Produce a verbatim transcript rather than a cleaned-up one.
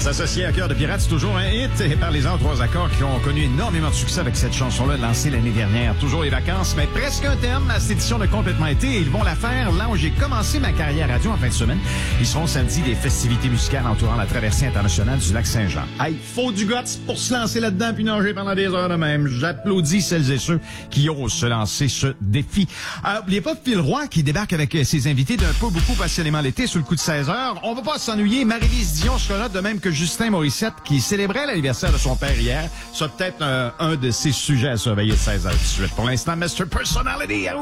S'associer à Cœur de Pirate, c'est toujours un hit. Et parlez-en aux trois accords qui ont connu énormément de succès avec cette chanson-là lancée l'année dernière. Toujours les vacances, mais presque un terme à cette édition de Complètement été. Et ils vont la faire là où j'ai commencé ma carrière radio en fin de semaine. Ils seront samedi des festivités musicales entourant la traversée internationale du lac Saint-Jean. Hey, faut du guts pour se lancer là-dedans puis nager pendant des heures de même. J'applaudis celles et ceux qui osent se lancer ce défi. Euh, n'oubliez pas Phil Roy qui débarque avec ses invités d'un peu beaucoup passionnément l'été sur le coup de seize heures. On va pas s'ennuyer. Marie-Lise Dion sera là, de même que Justin Morissette qui célébrait l'anniversaire de son père hier. Ça peut-être euh, un de ses sujets à surveiller de seize heures. Pour l'instant, mister Personality.